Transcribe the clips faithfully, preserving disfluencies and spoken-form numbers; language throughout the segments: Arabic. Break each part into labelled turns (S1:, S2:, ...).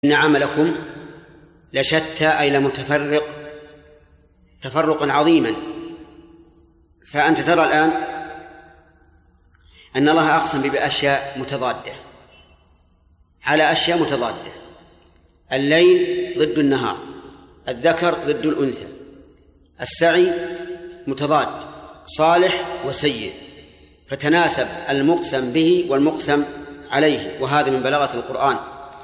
S1: إن عملكم لشتى أي لمتفرق تفرقا عظيما. فأنت ترى الآن أن الله أقسم بأشياء متضادة على أشياء متضادة. الليل ضد النهار، الذكر ضد الأنثى، السعي متضاد، صالح وسيء، فتناسب المقسم به والمقسم عليه، وهذا من بلاغة القرآن.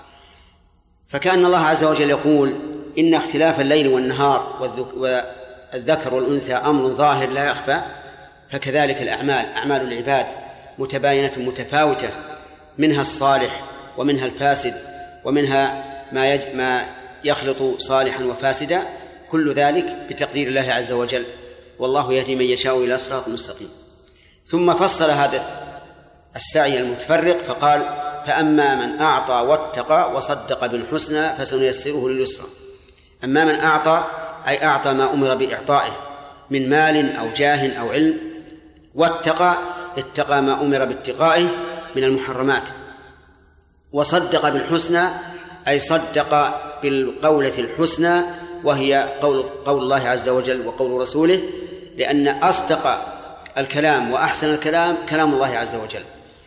S1: فكأن الله عز وجل يقول إن اختلاف الليل والنهار والذكر والأنثى أمر ظاهر لا يخفى، فكذلك الأعمال أعمال العباد متباينة متفاوتة، منها الصالح ومنها الفاسد ومنها ما, يج... ما يخلط صالحا وفاسدا، كل ذلك بتقدير الله عز وجل، والله يهدي من يشاء إلى صراط مستقيم. ثم فصل هذا السعي المتفرق فقال فأما من أعطى واتقى وصدق بالحسنى فسنيسره لليسرى. أما من أعطى أي أعطى ما أمر بإعطائه من مال أو جاه أو علم، واتقى اتقى ما أمر باتقائه من المحرمات، وصدق بالحسنى أي صدق بالقولة الحسنى، وهي قول, قول الله عز وجل وقول رسوله، لأن أصدق الكلام وأحسن الكلام كلام الله عز وجل.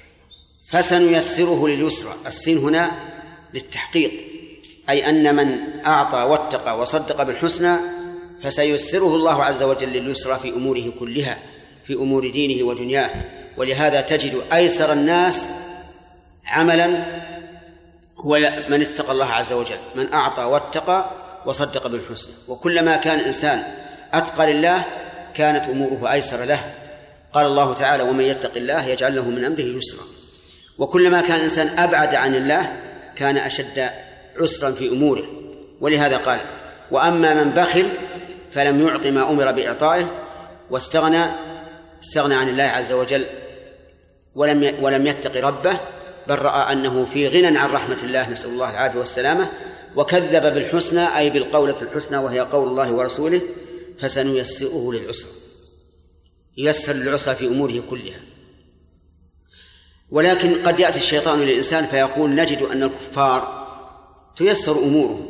S1: فسنيسره لليسرى، السين هنا للتحقيق، أي أن من أعطى واتقى وصدق بالحسنى فسيسره الله عز وجل لليسرى في أموره كلها، في أمور دينه ودنياه. ولهذا تجد أيسر الناس عملا هو من اتقى الله عز وجل، من أعطى واتقى وصدق بالحسنى. وكلما كان الإنسان أتقى لله كانت أموره أيسر له. قال الله تعالى ومن يتق الله يجعل له من أمره يسرا. وكلما كان الإنسان أبعد عن الله كان أشد عسرا في أموره. ولهذا قال وأما من بخل فلم يعط ما أمر بإعطائه واستغنى استغنى عن الله عز وجل ولم ولم يتق ربه، بل رأى أنه في غنى عن رحمة الله، نسأل الله العافية والسلامة، وكذب بالحسنى أي بالقولة الحسنى وهي قول الله ورسوله، فسنيسره للعسرى، ييسر للعسرى في أموره كلها. ولكن قد يأتي الشيطان للإنسان فيقول نجد أن الكفار تيسر أمورهم،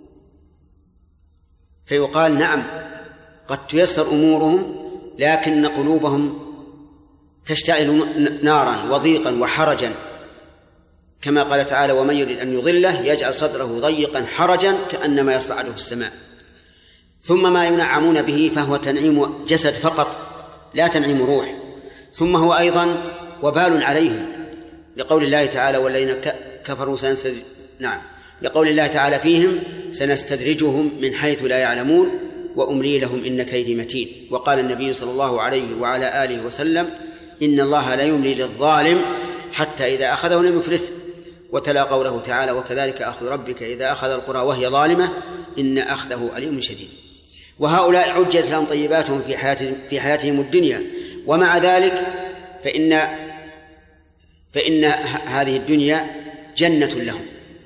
S1: فيقال نعم قد تيسر أمورهم لكن قلوبهم تشتعل نارا وضيقا وحرجا، كما قال تعالى ومن يريد أن يضله يجعل صدره ضيقا حرجا كأنما يصعد في السماء. ثم ما ينعمون به فهو تنعيم جسد فقط لا تنعيم روح، ثم هو أيضا وبال عليهم، لقول الله تعالى والذين كفروا سنستدرج نعم لقول الله تعالى فيهم سنستدرجهم من حيث لا يعلمون وأملي لهم إن كيدي متين. وقال النبي صلى الله عليه وعلى آله وسلم إن الله لا يملي للظالم حتى إذا أخذه لم يفلته. وتلا قوله تعالى وكذلك أخذ ربك إذا أخذ القرى وهي ظالمة إن أخذه أليم شديد. وهؤلاء عجلت لهم طيباتهم في حياتهم, في حياتهم الدنيا، ومع ذلك فإن فإن هذه الدنيا جنة لهم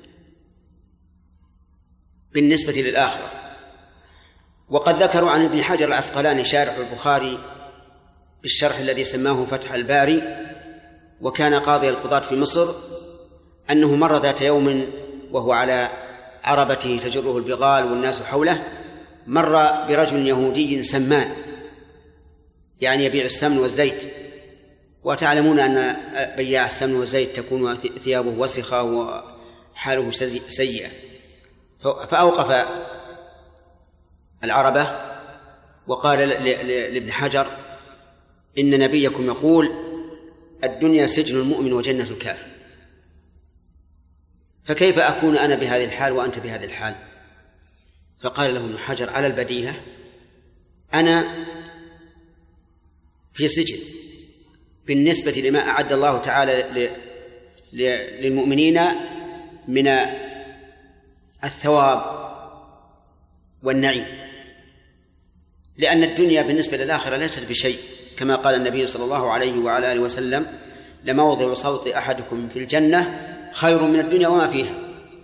S1: بالنسبة للآخرة. وقد ذكروا عن ابن حجر العسقلاني شارح البخاري بالشرح الذي سماه فتح الباري، وكان قاضي القضاة في مصر، أنه مر ذات يوم وهو على عربته تجره البغال والناس حوله، مر برجل يهودي سمان، يعني يبيع السمن والزيت، وتعلمون أن بياع السمن والزيت تكون ثيابه وسخة وحاله سيئة. فأوقف العربة وقال لابن حجر إن نبيكم يقول الدنيا سجن المؤمن وجنة الكافر، فكيف أكون أنا بهذه الحال وأنت بهذه الحال؟ فقال له ابن حجر على البديهة أنا في سجن بالنسبة لما أعد الله تعالى للمؤمنين من الثواب والنعيم، لأن الدنيا بالنسبة للآخرة ليست بشيء، كما قال النبي صلى الله عليه وعلى آله وسلم لموضع صوت أحدكم في الجنة خير من الدنيا وما فيها.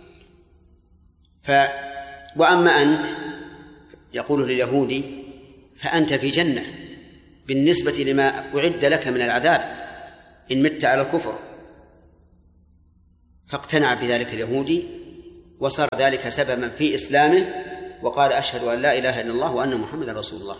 S1: ف وأما أنت يقول لليهودي فأنت في جنة بالنسبة لما أعد لك من العذاب إن مت على الكفر. فاقتنع بذلك اليهودي وصار ذلك سببا في إسلامه، وقال أشهد أن لا إله إلا الله وأن محمدا رسول الله.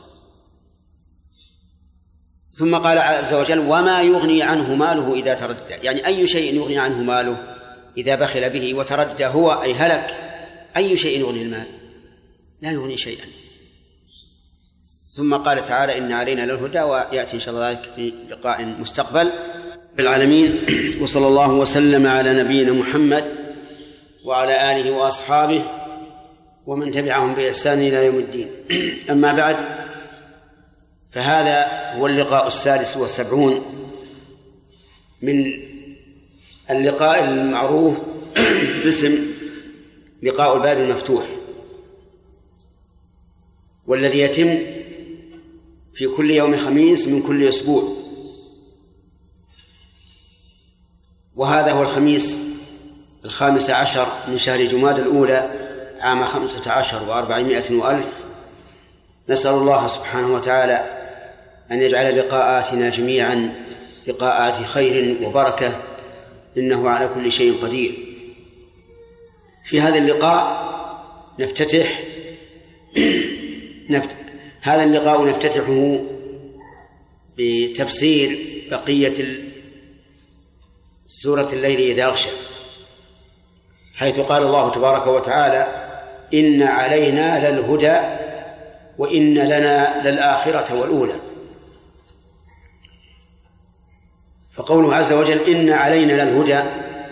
S1: ثم قال عز وجل: وما يغني عنه ماله إذا تردى. يعني أي شيء يغني عنه ماله إذا بخل به وتردى هو أي هلك؟ أي شيء يغني المال؟ لا يغني شيئا. ثم قال تعالى: إن علينا للهدى، ويأتي إن شاء الله ذلك في لقاء مستقبل. بالعالمين، وصلى الله وسلم على نبينا محمد وعلى آله وأصحابه ومن تبعهم بإحسان إلى يوم الدين. أما بعد، فهذا هو اللقاء السادس والسبعون من اللقاء المعروف باسم لقاء الباب المفتوح، والذي يتم في كل يوم خميس من كل أسبوع، وهذا هو الخميس الخامس عشر من شهر جماد الأولى عام خمسة عشر وأربعمائة وألف. نسأل الله سبحانه وتعالى أن يجعل لقاءاتنا جميعا لقاءات خير وبركة، إنه على كل شيء قدير. في هذا اللقاء نفتتح نفت... هذا اللقاء نفتتحه بتفسير بقية سورة الليل إذا أغشى، حيث قال الله تبارك وتعالى: إن علينا للهدى وإن لنا للآخرة والأولى. فقوله عز وجل إن علينا للهدى،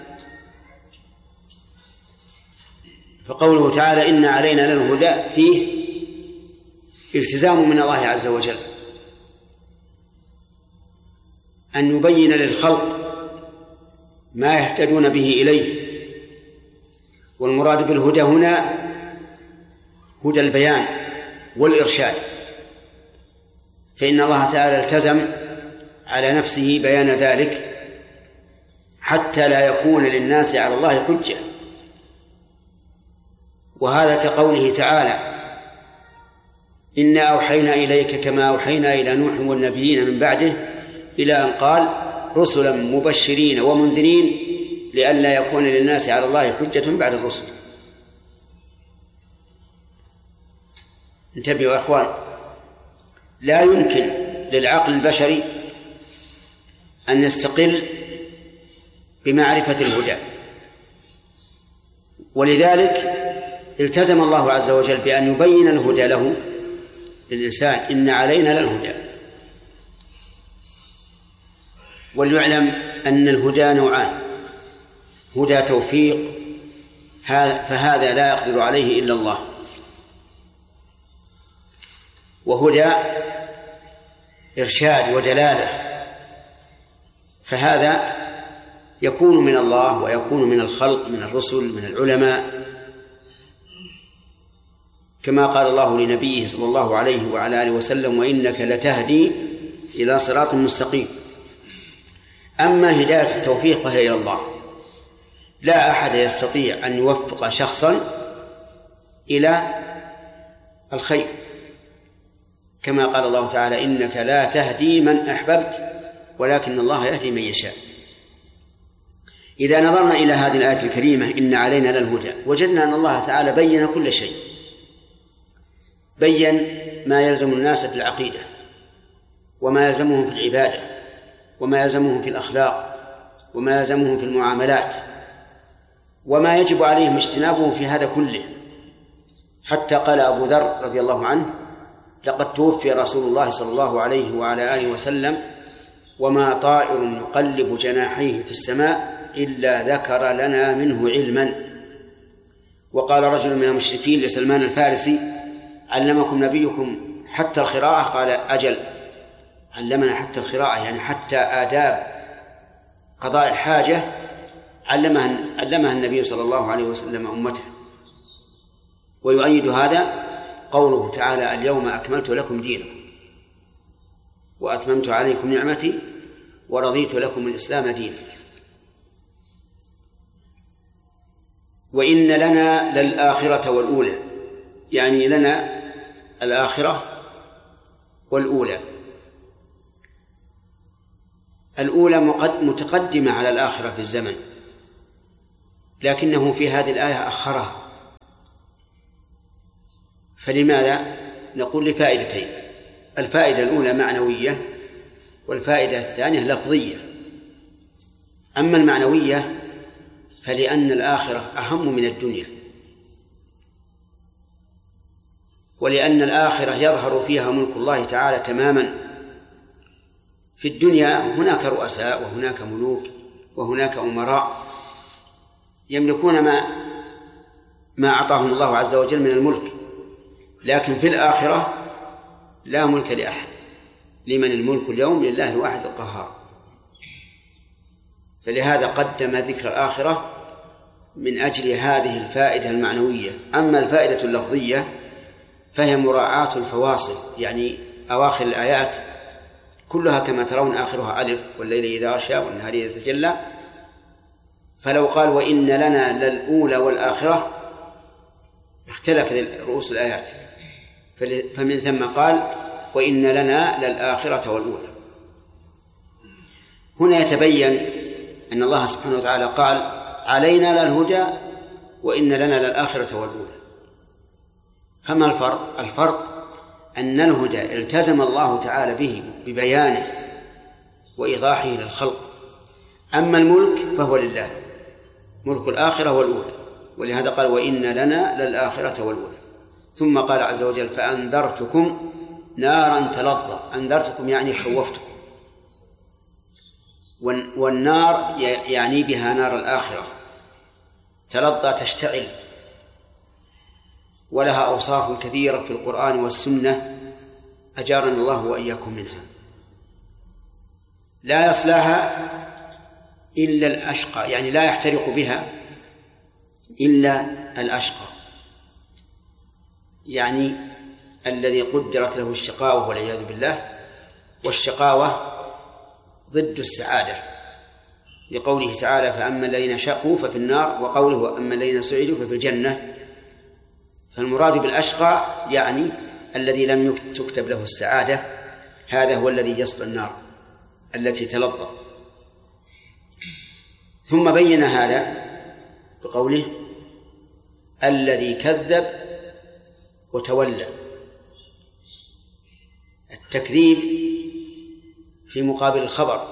S1: فقوله تعالى إن علينا للهدى فيه التزام من الله عز وجل أن يبين للخلق ما يهتدون به إليه. والمراد بالهدى هنا هدى البيان والإرشاد، فإن الله تعالى التزم على نفسه بيان ذلك حتى لا يكون للناس على الله حجة. وهذا كقوله تعالى: إنا أوحينا إليك كما أوحينا إلى نوح والنبيين من بعده، إلى أن قال: رسلا مبشرين ومنذرين لئلا يكون للناس على الله حجة بعد الرسل. انتبهوا يا أخوان، لا يمكن للعقل البشري أن يستقل بمعرفة الهدى، ولذلك التزم الله عز وجل بأن يبين الهدى له للإنسان: إن علينا للهدى. وليعلم أن الهدى نوعان: هدى توفيق فهذا لا يقدر عليه إلا الله، وهدى إرشاد ودلالة فهذا يكون من الله ويكون من الخلق، من الرسل، من العلماء، كما قال الله لنبيه صلى الله عليه وعلى آله وسلم: وإنك لتهدي إلى صراط مستقيم. أما هداية التوفيق فهي إلى الله، لا أحد يستطيع أن يوفق شخصا إلى الخير، كما قال الله تعالى: إنك لا تهدي من أحببت ولكن الله يهدي من يشاء. إذا نظرنا إلى هذه الآية الكريمة إن علينا للهدى، وجدنا أن الله تعالى بين كل شيء، بين ما يلزم الناس في العقيدة، وما يلزمهم في العبادة، وما يلزمهم في الأخلاق، وما يلزمهم في المعاملات، وما يجب عليهم اجتنابه في هذا كله، حتى قال أبو ذر رضي الله عنه: لقد توفي رسول الله صلى الله عليه وعلى آله وسلم وما طائر يقلب جناحيه في السماء إلا ذكر لنا منه علما. وقال رجل من المشركين لسلمان الفارسي: علمكم نبيكم حتى القراءة؟ قال: أجل، علمنا حتى القراءة، يعني حتى آداب قضاء الحاجة علمها علمها النبي صلى الله عليه وسلم أمته. ويؤيد هذا قوله تعالى: اليوم أكملت لكم دينكم وأتممت عليكم نعمتي ورضيت لكم الإسلام دينا. وإن لنا للآخرة والأولى، يعني لنا الآخرة والأولى. الأولى متقدمة على الآخرة في الزمن، لكنه في هذه الآية أخرها فلماذا؟ نقول لفائدتين: الفائدة الأولى معنوية، والفائدة الثانية لفظية. أما المعنوية فلأن الآخرة أهم من الدنيا، ولأن الآخرة يظهر فيها ملك الله تعالى تماما. في الدنيا هناك رؤساء وهناك ملوك وهناك أمراء يملكون ما ما أعطاهم الله عز وجل من الملك، لكن في الآخرة لا ملك لأحد. لمن الملك اليوم؟ لله الواحد القهار. فلهذا قدم ذكر الآخرة من أجل هذه الفائدة المعنوية. أما الفائدة اللفظية فهي مراعاة الفواصل، يعني أواخر الآيات كلها كما ترون آخرها ألف: والليل إذا غشى والنهار إذا تجلى. فلو قال وإن لنا للأولى والآخرة اختلفت رؤوس الآيات، فمن ثم قال وإن لنا للآخرة والأولى. هنا يتبين أن الله سبحانه وتعالى قال علينا للهدى وإن لنا للآخرة والأولى. فما الفرق؟ الفرق أن الهدى التزم الله تعالى به ببيانه وإيضاحه للخلق، أما الملك فهو لله، ملك الآخرة والأولى. ولهذا قال وإن لنا للآخرة والأولى. ثم قال عز وجل فأنذرتكم نارا تلظى. أنذرتكم يعني خوفتكم، والنار يعني بها نار الآخرة تلظى تشتعل، ولها أوصاف كثيرة في القرآن والسنة أجارنا الله وإياكم منها. لا يصلاها إلا الأشقى، يعني لا يحترق بها إلا الأشقى، يعني الذي قدرت له الشقاوة والعياذ بالله. والشقاوة ضد السعادة، لقوله تعالى فأما الذين شقوا ففي النار، وقوله وأما الذين سعدوا ففي الجنة. فالمراد بالأشقى يعني الذي لم تكتب له السعادة، هذا هو الذي يصل النار التي تلظى. ثم بين هذا بقوله الذي كذب وتولى. التكذيب في مقابل الخبر،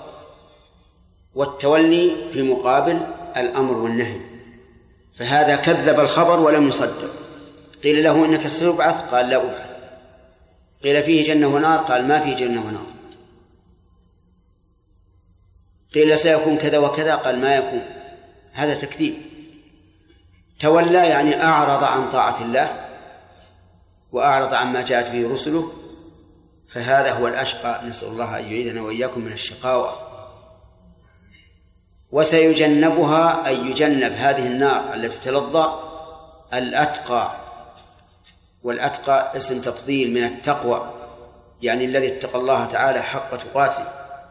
S1: والتولي في مقابل الأمر والنهي. فهذا كذب الخبر ولم يصدق. قيل له إنك ستبعث، قال لا أبعث. قيل فيه جنة ونار، قال ما فيه جنة ونار. قيل سيكون كذا وكذا، قال ما يكون. هذا تكذيب. تولى يعني أعرض عن طاعة الله وأعرض عما جاءت به رسله، فهذا هو الأشقى. نسأل الله أن يعيذنا وإياكم من الشقاوة. وسيجنبها أي يجنب هذه النار التي تلظى الأتقى. والأتقى اسم تفضيل من التقوى، يعني الذي اتقى الله تعالى حق تقاته،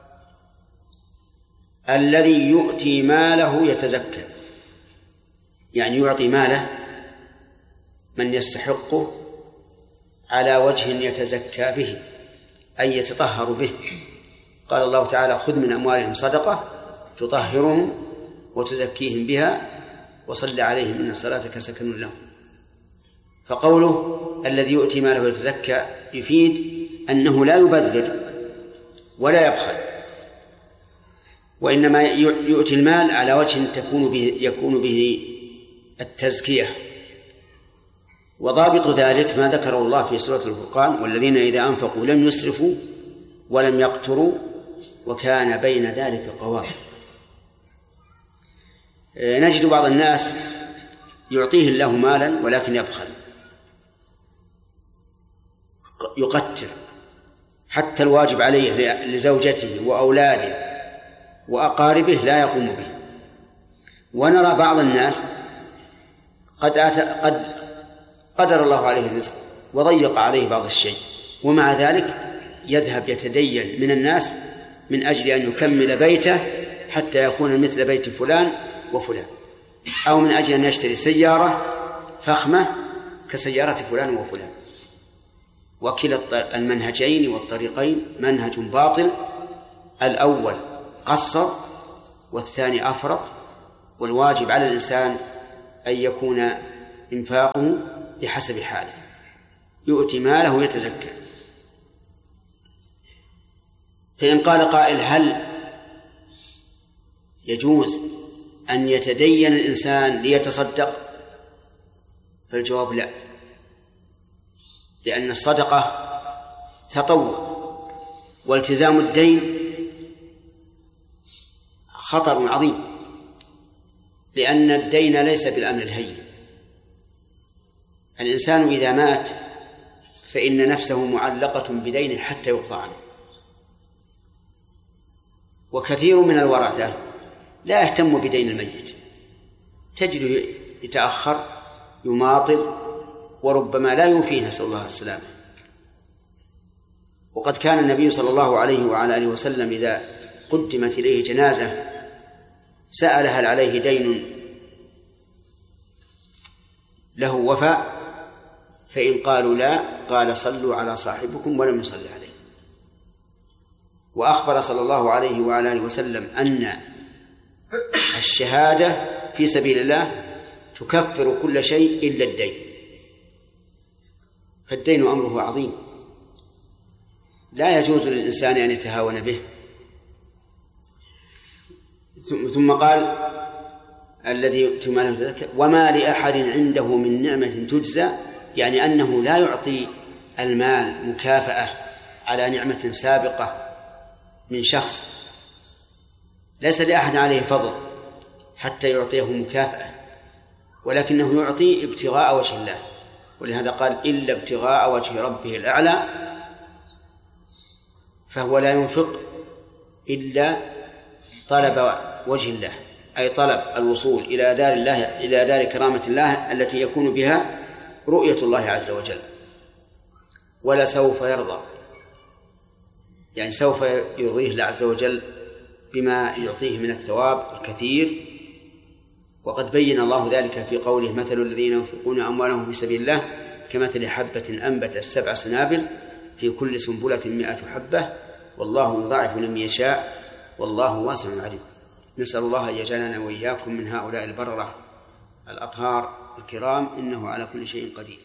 S1: الذي يؤتي ماله يتزكى، يعني يعطي ماله من يستحقه على وجه يتزكى به، أي يتطهر به. قال الله تعالى خذ من أموالهم صدقة تطهرهم وتزكيهم بها وصل عليهم إن صلاتك سكن لهم. فقوله الذي يؤتي ماله يتزكى يفيد أنه لا يبذر ولا يبخل، وإنما يؤتي المال على وجه تكون به يكون به التزكية. وضابط ذلك ما ذكره الله في سورة الفرقان والذين إذا أنفقوا لم يسرفوا ولم يقتروا وكان بين ذلك قواما. نجد بعض الناس يعطيه الله مالا ولكن يبخل، يقتر حتى الواجب عليه لزوجته وأولاده وأقاربه لا يقوم به. ونرى بعض الناس قد قد قدر الله عليه الرزق وضيق عليه بعض الشيء، ومع ذلك يذهب يتدين من الناس من أجل أن يكمل بيته حتى يكون مثل بيت فلان وفلان، أو من أجل أن يشتري سيارة فخمة كسيارة فلان وفلان. وكلا المنهجين والطريقين منهج باطل. الأول قصر والثاني أفرط، والواجب على الإنسان أن يكون إنفاقه بحسب حاله. يؤتي ماله ويتزكى. فإن قال قائل هل يجوز أن يتدين الإنسان ليتصدق؟ فالجواب لا، لأن الصدقة تطوع، والتزام الدين خطر عظيم، لأن الدين ليس بالأمر الهين. الإنسان إذا مات فإن نفسه معلقة بدينه حتى يقضى عنه، وكثير من الورثة لا يهتم بدين الميت، تجده يتأخر يماطل وربما لا يوفيه، نسأل الله السلامة. وقد كان النبي صلى الله عليه وعلى آله وسلم إذا قدمت إليه جنازة سأل هل عليه دين له وفاء، فإن قالوا لا قال صلوا على صاحبكم ولم يصلي عليه. وأخبر صلى الله عليه وعلى آله وسلم أن الشهادة في سبيل الله تكفر كل شيء إلا الدين، فالدين أمره عظيم لا يجوز للإنسان أن يتهاون به. ثم قال الذي يؤتي ماله يتزكى وما لأحد عنده من نعمة تجزى، يعني أنه لا يعطي المال مكافأة على نعمة سابقة من شخص، ليس لأحد عليه فضل حتى يعطيه مكافأة، ولكنه يعطي ابتغاء وجه الله، ولهذا قال إلا ابتغاء وجه ربه الأعلى، فهو لا ينفق إلا طلب وجه الله، أي طلب الوصول إلى دار الله، إلى دار كرامة الله التي يكون بها رؤية الله عز وجل. ولا سوف يرضى، يعني سوف يرضيه الله عز وجل بما يعطيه من الثواب الكثير. وقد بين الله ذلك في قوله مثل الذين ينفقون أموالهم في سبيل الله كمثل حبة أنبتت سبع سنابل في كل سنبلة مئة حبة والله يضاعف لمن يشاء والله واسع عليم. نسأل الله أن يجعلنا وإياكم من هؤلاء البررة الأطهار الكرام، إنه على كل شيء قدير.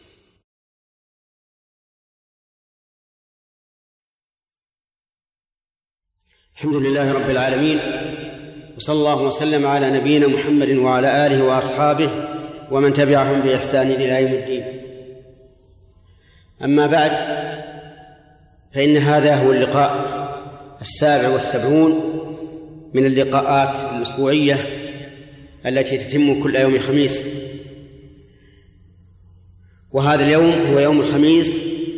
S1: الحمد لله رب العالمين، وصلى الله وسلم على نبينا محمد وعلى آله وأصحابه ومن تبعهم بإحسان إلى يوم الدين. أما بعد، فإن هذا هو اللقاء السابع والسبعون من اللقاءات الأسبوعية التي تتم كل يوم خميس، وهذا اليوم هو يوم الخميس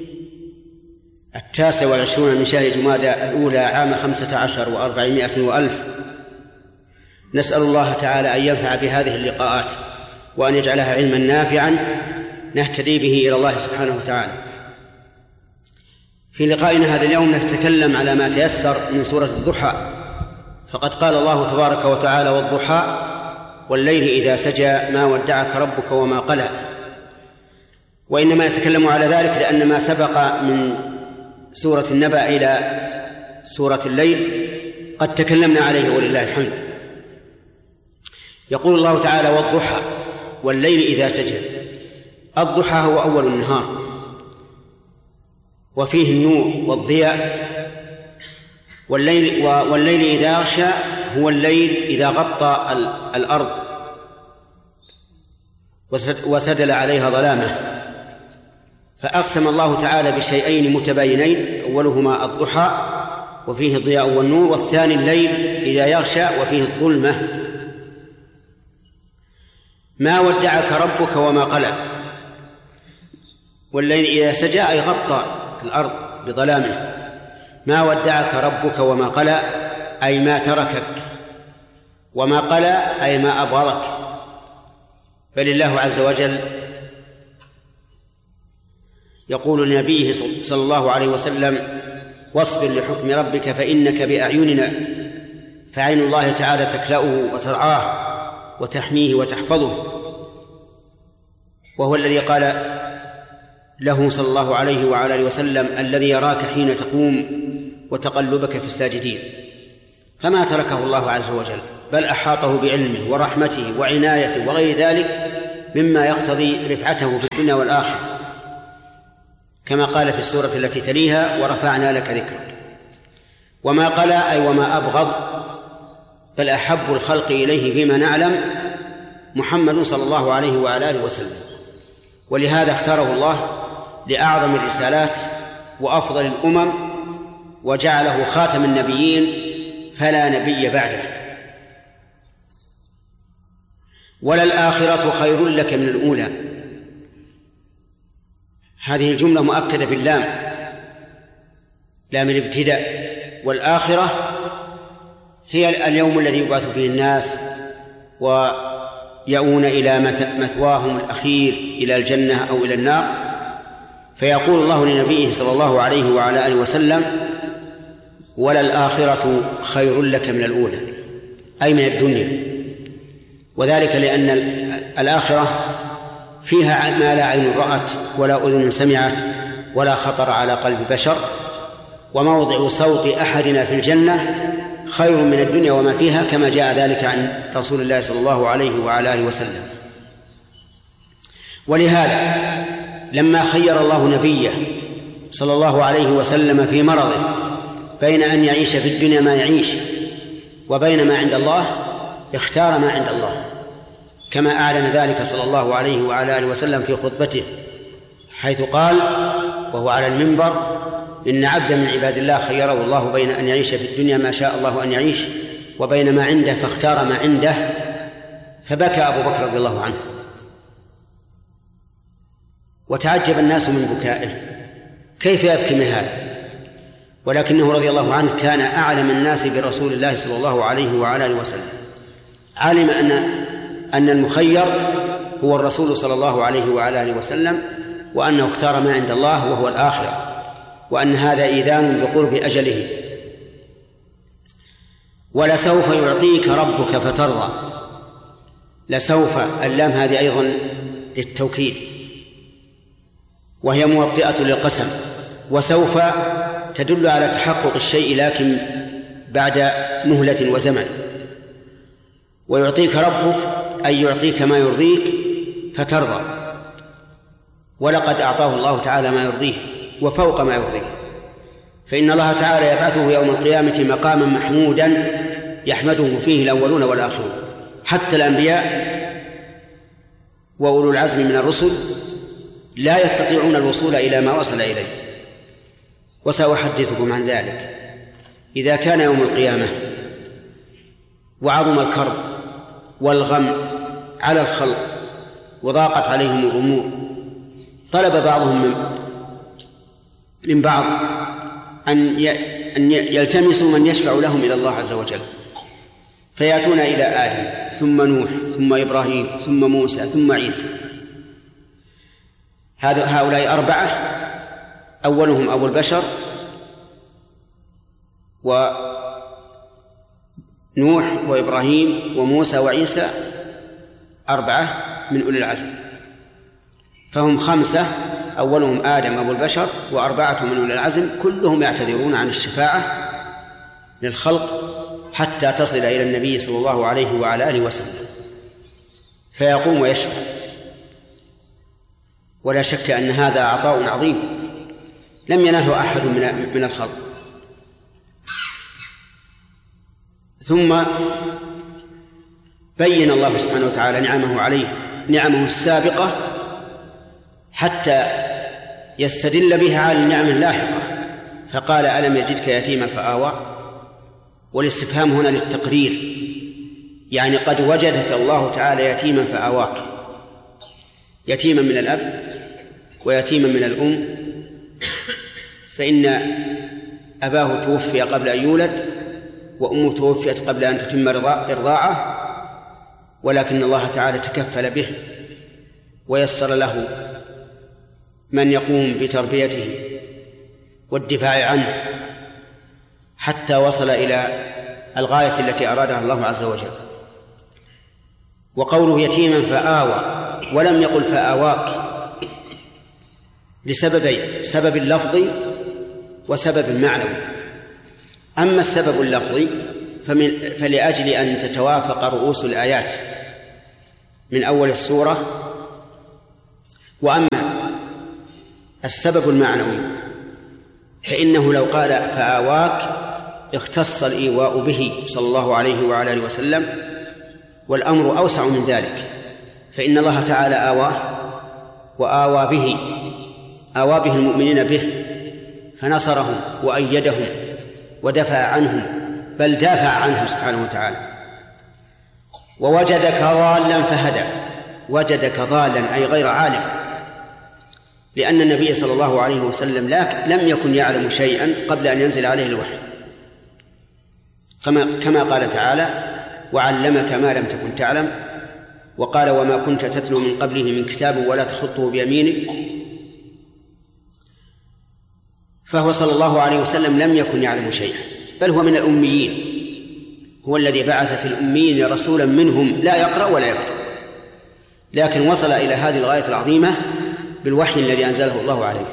S1: التاسع والعشرون من شهر جمادى الأولى عام خمسة عشر وأربعمائة وألف. نسأل الله تعالى أن ينفع بهذه اللقاءات وأن يجعلها علما نافعا نهتدي به إلى الله سبحانه وتعالى. في لقائنا هذا اليوم نتكلم على ما تيسر من سورة الضحى، فقد قال الله تبارك وتعالى والضحى والليل إذا سجى ما ودعك ربك وما قلى. وإنما نتكلم على ذلك لأن ما سبق من سورة النبأ إلى سورة الليل قد تكلمنا عليه ولله الحمد. يقول الله تعالى والضحى والليل إذا سجى. الضحى هو أول النهار وفيه النور والضياء، والليل, والليل إذا غشى هو الليل إذا غطى الأرض وسدل عليها ظلامه. فأقسم الله تعالى بشيئين متباينين، أولهما الضحى وفيه الضياء والنور، والثاني الليل إذا يغشى وفيه الظلمة. ما ودعك ربك وما قلى. والليل إذا سجى أي غطى الأرض بظلامه. ما ودعك ربك وما قلى أي ما تركك، وما قلى أي ما أبغضك. بل الله عز وجل يقول لنبيه صلى الله عليه وسلم واصبر لحكم ربك فإنك بأعيننا، فعين الله تعالى تكلأه وترعاه وتحميه وتحفظه، وهو الذي قال له صلى الله عليه وعلى آله وسلم الذي يراك حين تقوم وتقلبك في الساجدين. فما تركه الله عز وجل، بل أحاطه بعلمه ورحمته وعنايته وغير ذلك مما يقتضي رفعته في الدنيا والآخرة. كما قال في السورة التي تليها ورفعنا لك ذكرك. وما قلى أي وما أبغض، بل أحب الخلق إليه فيما نعلم محمد صلى الله عليه وعلى آله وسلم، ولهذا اختاره الله لأعظم الرسالات وأفضل الأمم، وجعله خاتم النبيين فلا نبي بعده. وللآخرة خير لك من الأولى، هذه الجملة مؤكدة باللام، لام الابتداء. والآخرة هي اليوم الذي يبعث فيه الناس ويؤون إلى مثواهم الأخير، إلى الجنة أو إلى النار. فيقول الله لنبيه صلى الله عليه وعلى آله وسلم: وللآخرة خير لك من الأولى، أي من الدنيا. وذلك لأن الآخرة فيها ما لا عين رأت ولا أذن سمعت ولا خطر على قلب بشر، وموضع صوت أحدنا في الجنة خير من الدنيا وما فيها، كما جاء ذلك عن رسول الله صلى الله عليه وعلى آله وسلم. ولهذا لما خير الله نبيه صلى الله عليه وسلم في مرضه بين أن يعيش في الدنيا ما يعيش وبين ما عند الله، اختار ما عند الله، كما أعلن ذلك صلى الله عليه وعلى آله وسلم في خطبته، حيث قال وهو على المنبر: إن عبدا من عباد الله خيره الله بين أن يعيش في الدنيا ما شاء الله أن يعيش وبين ما عنده فاختار ما عنده. فبكى أبو بكر رضي الله عنه، وتعجب الناس من بكائه، كيف يبكي من هذا؟ ولكنه رضي الله عنه كان أعلم الناس برسول الله صلى الله عليه وعلى آله وسلم، علم أن أن المخير هو الرسول صلى الله عليه وعلى آله وسلم، وأنه اختار ما عند الله وهو الآخرة، وأن هذا إيذان بقرب أجله. ولسوف يعطيك ربك فترضى، لسوف اللام هذه أيضا للتوكيد، وهي موطئة للقسم، وسوف تدل على تحقق الشيء لكن بعد مهلة وزمن. ويعطيك ربك أي يعطيك ما يرضيك فترضى، ولقد أعطاه الله تعالى ما يرضيه وفوق ما يرضيه، فإن الله تعالى يبعثه يوم القيامة مقاما محمودا يحمده فيه الأولون والآخرون، حتى الأنبياء وأولو العزم من الرسل لا يستطيعون الوصول إلى ما وصل إليه. وسأحدثكم عن ذلك. إذا كان يوم القيامة وعظم الكرب والغم على الخلق وضاقت عليهم الأمور، طلب بعضهم من من بعض أن أن يلتمسوا من يشفع لهم إلى الله عز وجل، فيأتون إلى آدم ثم نوح ثم إبراهيم ثم موسى ثم عيسى. هؤلاء أربعة، أولهم أبو البشر ونوح وإبراهيم وموسى وعيسى، أربعة من أولي العزم، فهم خمسة، أولهم آدم أبو البشر وأربعة من أولي العزم، كلهم يعتذرون عن الشفاعة للخلق حتى تصل إلى النبي صلى الله عليه وعلى آله وسلم فيقوم ويشفع. ولا شك أن هذا عطاء عظيم لم يناله أحد من الخلق. ثم بين الله سبحانه وتعالى نعمه عليه، نعمه السابقة، حتى يستدل بها على النعم اللاحقة، فقال: ألم يجدك يتيما فآوى. والاستفهام هنا للتقرير، يعني قد وجدك الله تعالى يتيما فآواك، يتيما من الأب ويتيما من الأم، فإن أباه توفي قبل أن يولد وأمه توفيت قبل أن تتم إرضاعه، ولكن الله تعالى تكفل به ويسر له من يقوم بتربيته والدفاع عنه حتى وصل إلى الغاية التي أرادها الله عز وجل. وقوله يتيما فآوى ولم يقل فآواك لسببين: سبب اللفظي وسبب معنوي. أما السبب اللفظي فمن فلأجل أن تتوافق رؤوس الآيات من أول السورة، وأما السبب المعنوي، فإنه لو قال فآواك اختص الإيواء به صلى الله عليه وعلى آله وسلم، والأمر أوسع من ذلك، فإن الله تعالى آواه وآوى به، آوى به المؤمنين به، فنصرهم وأيدهم ودفع عنهم، بل دافع عنهم سبحانه وتعالى. ووجدك ضالا فهدى، وجدك ضالا أي غير عالم، لأن النبي صلى الله عليه وسلم لم يكن يعلم شيئا قبل أن ينزل عليه الوحي، كما كما قال تعالى وعلمك ما لم تكن تعلم، وقال وما كنت تتلو من قبله من كتاب ولا تخطه بيمينك. فهو صلى الله عليه وسلم لم يكن يعلم شيئا، بل هو من الأميين، هو الذي بعث في الأميين رسولا منهم لا يقرأ ولا يكتب، لكن وصل إلى هذه الغاية العظيمة بالوحي الذي أنزله الله عليه،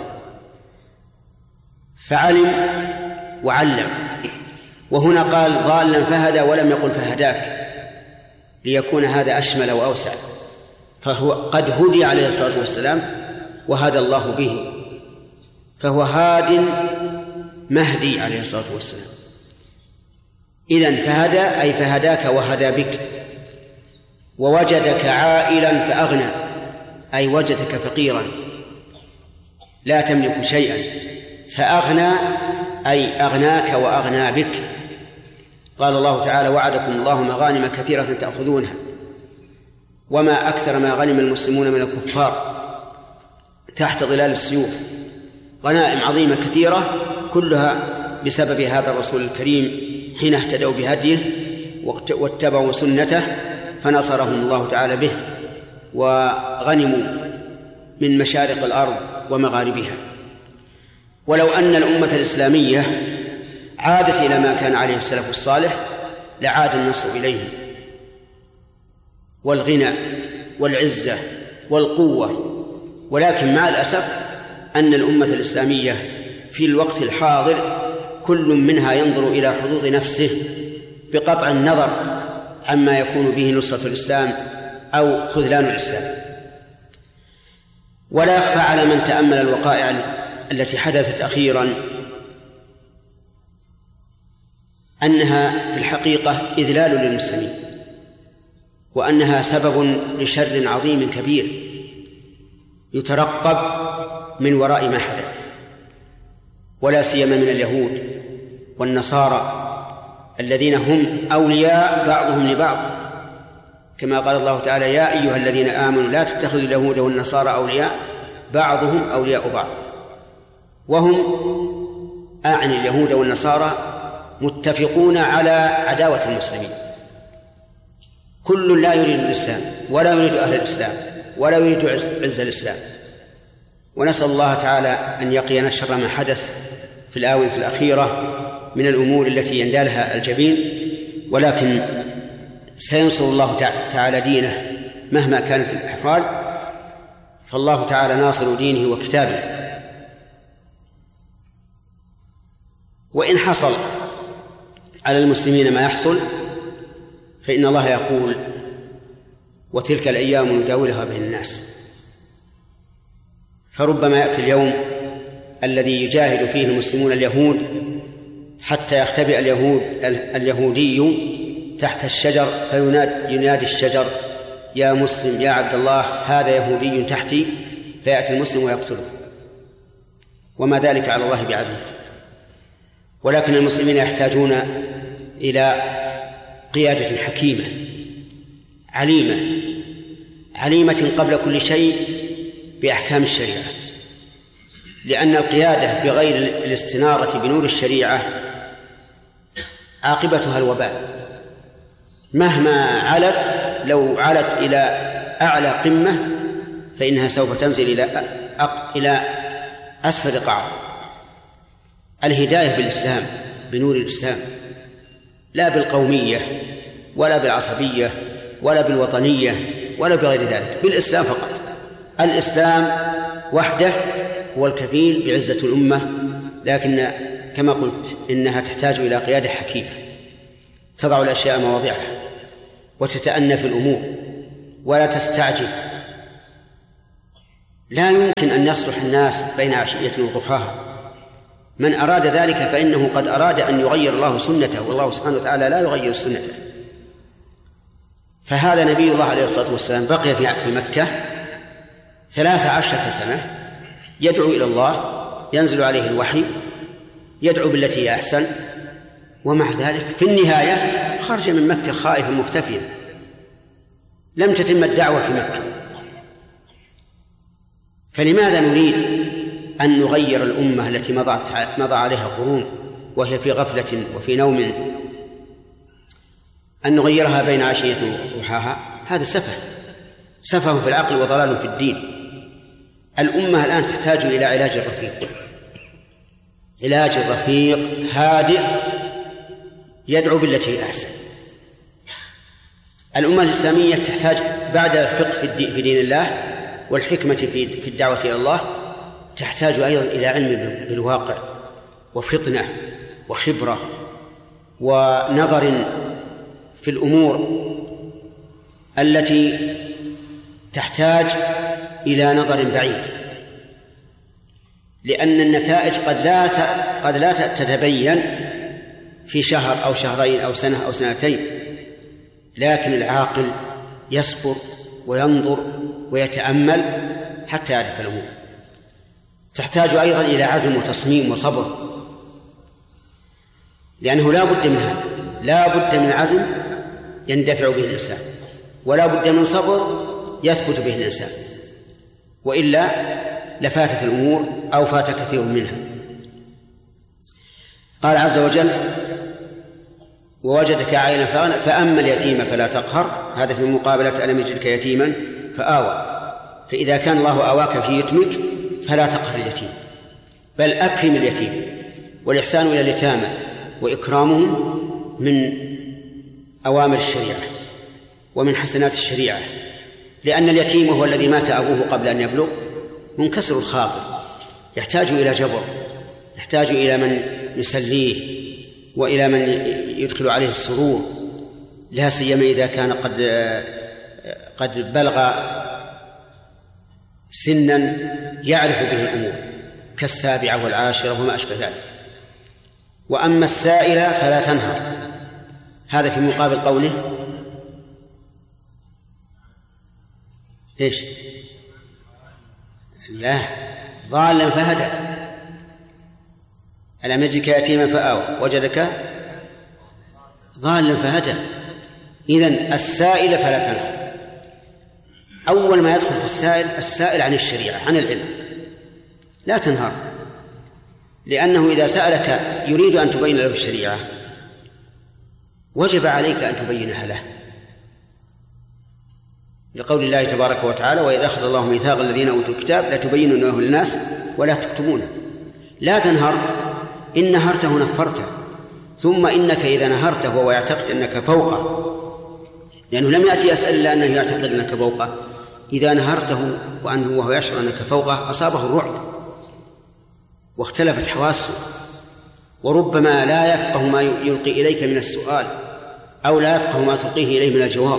S1: فعلم وعلم. وهنا قال ضالا فهدى ولم يقل فهداك، ليكون هذا أشمل وأوسع، فهو قد هدي عليه الصلاة والسلام وهدى الله به، فهو هاد مهدي عليه الصلاة والسلام. إذن فهدى أي فهداك وهدى بك. ووجدك عائلا فأغنى أي وجدك فقيرا لا تملك شيئا، فأغنى أي أغناك وأغنى بك. قال الله تعالى وعدكم الله مغانم كثيرة تأخذونها وما أكثر ما غنم المسلمون من الكفار تحت ظلال السيوف، غنائم عظيمة كثيرة كلها بسبب هذا الرسول الكريم حين اهتدوا بهديه واتبعوا سنته، فنصرهم الله تعالى به وغنموا من مشارق الأرض ومغاربها. ولو أن الأمة الإسلامية عادت إلى ما كان عليه السلف الصالح لعاد النصر إليه، والغنى والعزة والقوة. ولكن مع الأسف أن الأمة الإسلامية في الوقت الحاضر كل منها ينظر إلى حظوظ نفسه بقطع النظر عما يكون به نصرة الإسلام أو خذلان الإسلام. ولا يخفى على من تأمل الوقائع التي حدثت أخيرا أنها في الحقيقة إذلال للمسلمين، وأنها سبب لشر عظيم كبير يترقب من وراء ما حدث، ولا سيما من اليهود والنصارى الذين هم أولياء بعضهم لبعض، كما قال الله تعالى يا أيها الذين آمنوا لا تتخذوا اليهود والنصارى أولياء بعضهم أولياء بعض. وهم أعني اليهود والنصارى متفقون على عداوة المسلمين، كل لا يريد الإسلام ولا يريد أهل الإسلام ولا يريد عز الإسلام. ونسأل الله تعالى أن يقينا شر ما حدث في الآونة الأخيرة من الأمور التي يندالها الجبين، ولكن سينصر الله تعالى دينه مهما كانت الأحوال، فالله تعالى ناصر دينه وكتابه. وإن حصل على المسلمين ما يحصل فإن الله يقول وتلك الأيام نداولها بين الناس، فربما يأتي اليوم الذي يجاهد فيه المسلمون اليهود حتى يختبئ اليهود اليهودي تحت الشجر فينادي ينادي الشجر يا مسلم يا عبد الله هذا يهودي تحتي، فيأتي المسلم ويقتله، وما ذلك على الله بعزيز. ولكن المسلمين يحتاجون إلى قيادة حكيمة عليمة عليمة قبل كل شيء بأحكام الشريعة، لأن القيادة بغير الاستنارة بنور الشريعة عاقبتها الوبال، مهما علت لو علت إلى أعلى قمة فإنها سوف تنزل إلى إلى أسفل قاع. الهداية بالإسلام بنور الإسلام، لا بالقومية ولا بالعصبية ولا بالوطنية ولا بغير ذلك، بالإسلام فقط. الإسلام وحده هو الكفيل بعزة الأمة، لكن كما قلت إنها تحتاج إلى قيادة حكيمة تضع الأشياء مواضعها وتتأنى في الأمور ولا تستعجل، لا يمكن أن يصلح الناس بين عشية وضحاها. من أراد ذلك فإنه قد أراد أن يغير الله سنته، والله سبحانه وتعالى لا يغير سنته. فهذا نبي الله عليه الصلاة والسلام بقي في مكة ثلاث عشرة سنة يدعو إلى الله، ينزل عليه الوحي، يدعو بالتي هي أحسن، ومع ذلك في النهاية خرج من مكة خائفا مختفيا، لم تتم الدعوة في مكة. فلماذا نريد أن نغير الأمة التي مضى عليها قرون وهي في غفلة وفي نوم، أن نغيرها بين عشية وضحاها؟ هذا سفه، سفه في العقل وضلال في الدين. الأمة الآن تحتاج إلى علاج رفيق، علاج رفيق هادئ يدعو بالتي هي أحسن. الأمة الإسلامية تحتاج بعد الفقه في دين الله والحكمة في الدعوة إلى الله تحتاج أيضا إلى علم بالواقع وفطنة وخبرة ونظر في الأمور التي تحتاج إلى نظر بعيد، لأن النتائج قد لا قد لا تتبين في شهر أو شهرين أو سنة أو سنتين، لكن العاقل يصبر وينظر ويتأمل حتى يعرف الأمور. تحتاج أيضا إلى عزم وتصميم وصبر، لأنه لا بد من هذا، لا بد من عزم يندفع به الإنسان، ولا بد من صبر يثبت به الإنسان، وإلا لفاتت الأمور أو فات كثير منها. قال عز وجل: ووجدك عائلا فأغنى فأما اليتيم فلا تقهر، هذا في مقابلة ألم يجدك يتيما فآوى. فإذا كان الله آواك في يتمك فلا تقهر اليتيم، بل أكرم اليتيم، والإحسان إلى اليتامى وإكرامهم من أوامر الشريعة ومن حسنات الشريعة، لأن اليتيم هو الذي مات أبوه قبل أن يبلغ، منكسر الخاطر، يحتاج إلى جبر، يحتاج إلى من يسليه وإلى من يدخل عليه السرور، لا سيما إذا كان قد قد بلغ سنا يعرف به الأمور كالسابعة والعاشرة وما أشبه ذلك. وأما السائل فلا تنهر، هذا في مقابل قوله إيش؟ لا، ضالا فهدى. ألم يجدك يتيما فآوى وجدك ضالا فهدى. إذن السائل فلا تنهر. أول ما يدخل في السائل السائل عن الشريعة عن العلم، لا تنهر، لأنه إذا سألك يريد أن تبين له الشريعة وجب عليك أن تبينها له، لقول الله تبارك وتعالى: وإذا أخذ الله ميثاق الذين أوتوا الكتاب لتبيننه للناس ولا تكتمونه. لا تنهر، إن نهرته نفرته، ثم إنك إذا نهرته وهو يعتقد أنك فوقه، لأنه لم يأتي يسأل إلا أنه يعتقد أنك فوقه، إذا نهرته وأنه وهو يشعر أنك فوقه أصابه الرعب واختلفت حواسه، وربما لا يفقه ما يلقي إليك من السؤال أو لا يفقه ما تلقيه إليه من الجواب.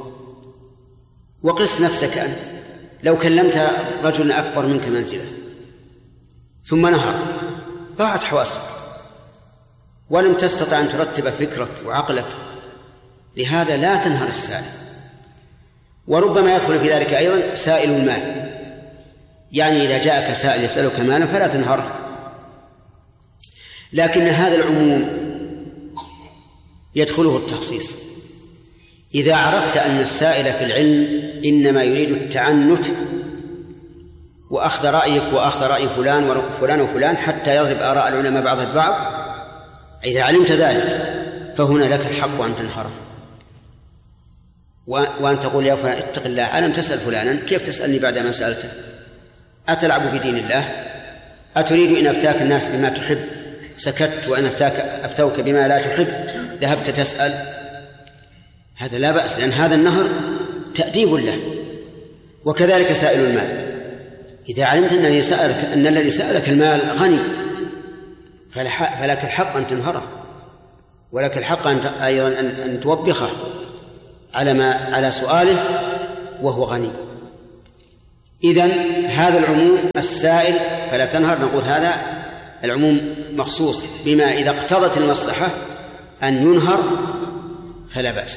S1: وقس نفسك أنت لو كلمت رجل أكبر منك منزلة ثم نهر، ضاعت حواسك ولم تستطع أن ترتب فكرك وعقلك، لهذا لا تنهر السائل. وربما يدخل في ذلك أيضا سائل المال، يعني إذا جاءك سائل يسألك مالا فلا تنهره، لكن هذا العموم يدخله التخصيص. إذا عرفت أن السائل في العلم إنما يريد التعنت وأخذ رأيك وأخذ رأي فلان وفلان وفلان حتى يضرب آراء العلماء بعضها البعض، إذا علمت ذلك فهنا لك الحق أن تنهره وأن تقول: يا فلان اتق الله، ألم تسأل فلانا؟ كيف تسألني بعدما سألته؟ أتلعب بدين الله؟ أتريد إن أفتاك الناس بما تحب سكت، وأن أفتاك أفتوك بما لا تحب ذهبت تسأل؟ هذا لا بأس، لأن هذا النهر تأديب له. وكذلك سائل المال، إذا علمت أن الذي سألك أن الذي سألك المال غني فلك الحق أن تنهره، ولك الحق أن أيضا أن توبخه على ما على سؤاله وهو غني. إذن هذا العموم السائل فلا تنهر، نقول هذا العموم مخصوص بما إذا اقتضت المصلحة أن ينهر فلا بأس.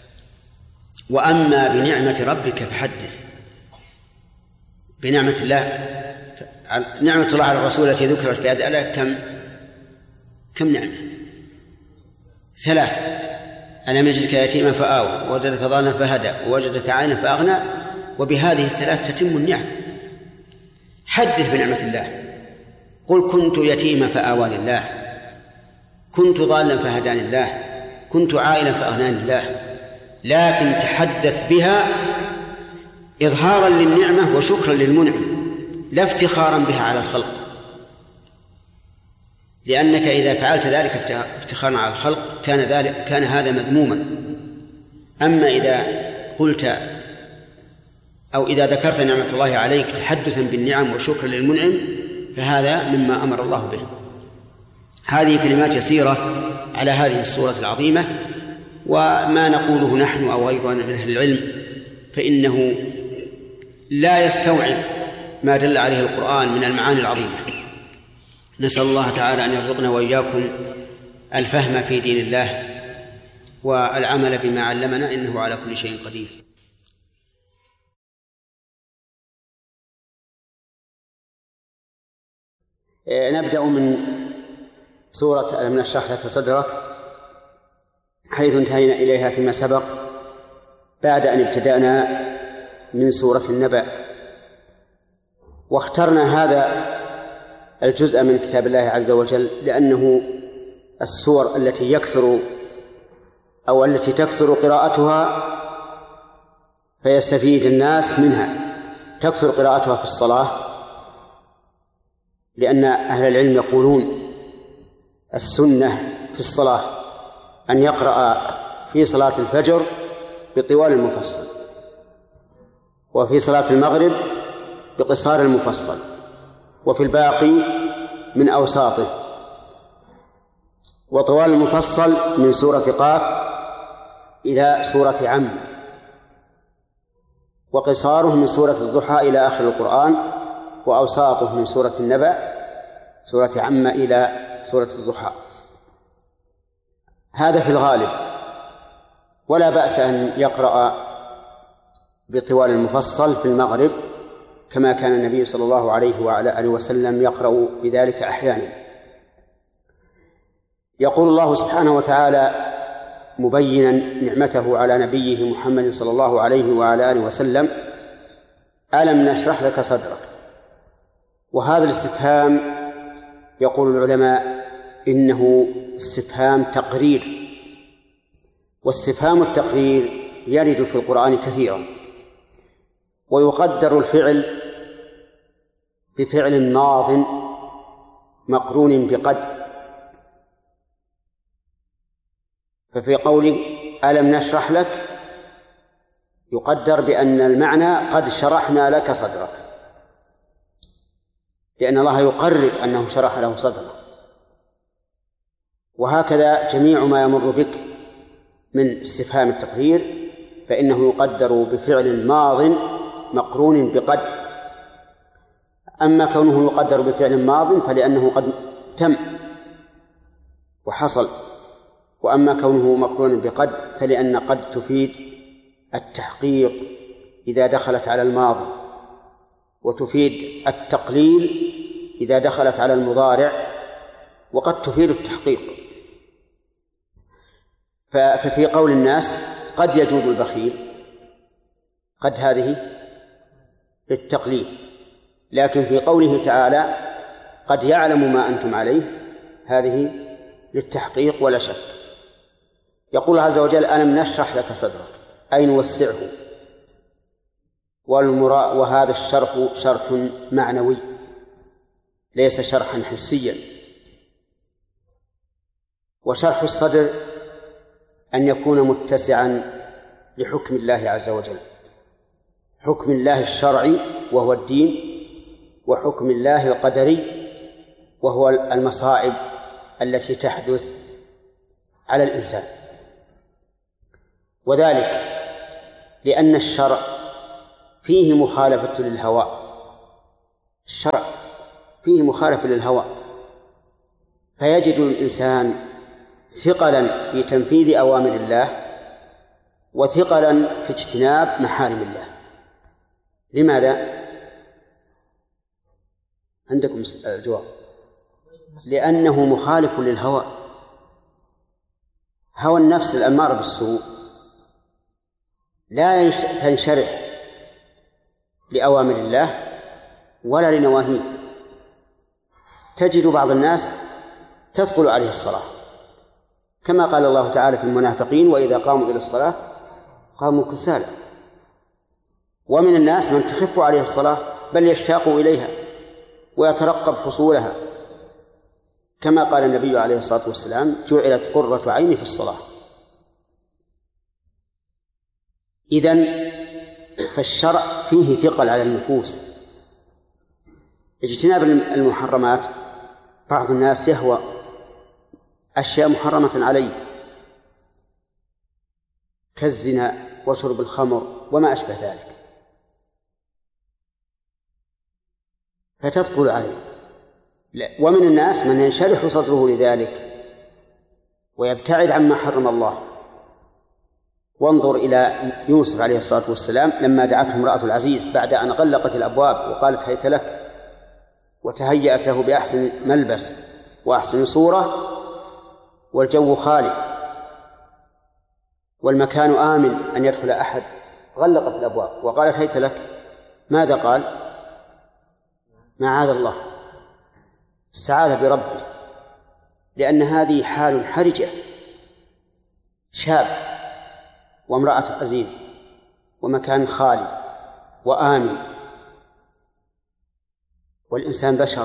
S1: وأما بنعمة ربك فحدث. بنعمة الله، نعمة الله على الرسول التي ذكرت في هذه الآية كم كم نعمة؟ ثلاث: ألم يجدك يتيما فآوى، ووجدك ضالا فهدى، ووجدك عائلا فأغنى. وبهذه الثلاث تتم النعم. حدث بنعمة الله، قل كنت يتيما فآوى لله، كنت ضالا فهداني الله، كنت عائلا فأغناني الله. لكن تحدث بها إظهارا للنعمة وشكرا للمنعم، لا افتخارا بها على الخلق، لأنك إذا فعلت ذلك افتخارا على الخلق كان ذلك كان هذا مذموما. أما إذا قلت أو إذا ذكرت نعمة الله عليك تحدثا بالنعم وشكرا للمنعم فهذا مما أمر الله به. هذه كلمات يسيرة على هذه السورة العظيمة، وما نقوله نحن أو غيرنا من أهل العلم فإنه لا يستوعب ما دل عليه القرآن من المعاني العظيمة. نسأل الله تعالى أن يرزقنا وإياكم الفهم في دين الله والعمل بما علمنا، إنه على كل شيء قدير. نبدأ من سورة ألم نشرح لك صدرك حيث انتهينا إليها فيما سبق، بعد أن ابتدأنا من سورة النبأ. واخترنا هذا الجزء من كتاب الله عز وجل لأنه السور التي يكثر أو التي تكثر قراءتها فيستفيد الناس منها. تكثر قراءتها في الصلاة، لأن أهل العلم يقولون السنة في الصلاة أن يقرأ في صلاة الفجر بطوال المفصل، وفي صلاة المغرب بقصار المفصل، وفي الباقي من أوساطه. وطوال المفصل من سورة قاف إلى سورة عم، وقصاره من سورة الضحى إلى آخر القرآن، وأوساطه من سورة النبأ سورة عم إلى سورة الضحى. هذا في الغالب، ولا بأس أن يقرأ بطوال المفصل في المغرب كما كان النبي صلى الله عليه وعلى آله وسلم يقرأ بذلك أحيانا. يقول الله سبحانه وتعالى مبينا نعمته على نبيه محمد صلى الله عليه وعلى آله وسلم: ألم نشرح لك صدرك. وهذا الاستفهام يقول العلماء إنه استفهام تقرير، واستفهام التقرير يرد في القرآن كثيرا، ويقدر الفعل بفعل ماض مقرون بقد. ففي قوله ألم نشرح لك يقدر بأن المعنى قد شرحنا لك صدرك، لأن الله يقرر أنه شرح له صدرك. وهكذا جميع ما يمر بك من استفهام التقرير فإنه يقدر بفعل ماض مقرون بقد. أما كونه يقدر بفعل ماض فلأنه قد تم وحصل، وأما كونه مقرون بقد فلأن قد تفيد التحقيق إذا دخلت على الماضي، وتفيد التقليل إذا دخلت على المضارع، وقد تفيد التحقيق. ففي قول الناس قد يجود البخيل، قد هذه للتقليل، لكن في قوله تعالى قد يعلم ما أنتم عليه هذه للتحقيق ولا شك. يقول عز وجل ألم نشرح لك صدرك أي نوسعه، والمراء وهذا الشرح شرح معنوي ليس شرحا حسيا. وشرح الصدر أن يكون متسعا لحكم الله عز وجل، حكم الله الشرعي وهو الدين، وحكم الله القدري وهو المصائب التي تحدث على الإنسان. وذلك لأن الشرع فيه مخالفة للهوى، الشرع فيه مخالفة للهوى، فيجد الإنسان ثقلا في تنفيذ أوامر الله وثقلا في اجتناب محارم الله. لماذا؟ عندكم الجواب. لأنه مخالف للهوى. هوى النفس الأمارة بالسوء لا تنشرح لأوامر الله ولا لنواهيه. تجد بعض الناس تثقل عليه الصلاة، كما قال الله تعالى في المنافقين: وإذا قاموا إلى الصلاة قاموا كسالى. ومن الناس من تخف عليه الصلاة بل يشتاق إليها ويترقب حصولها، كما قال النبي عليه الصلاة والسلام: جعلت قرة عيني في الصلاة. إذن فالشرع فيه ثقل على النفوس. اجتناب المحرمات، بعض الناس يهوى أشياء محرمة عليه كالزنا وشرب الخمر وما أشبه ذلك، فتثقل عليه. ومن الناس من ينشرح صدره لذلك ويبتعد عما حرم الله. وانظر إلى يوسف عليه الصلاة والسلام لما دعته امرأة العزيز بعد أن غلقت الأبواب وقالت: هيت لك، وتهيأت له بأحسن ملبس وأحسن صورة، والجو خالي والمكان آمن أن يدخل أحد، غلقت الأبواب وقالت: هيت لك. ماذا قال؟ معاذ الله، استعاذ بربه، لأن هذه حال حرجة. شاب وامرأة عزيز ومكان خالي وآمن، والإنسان بشر،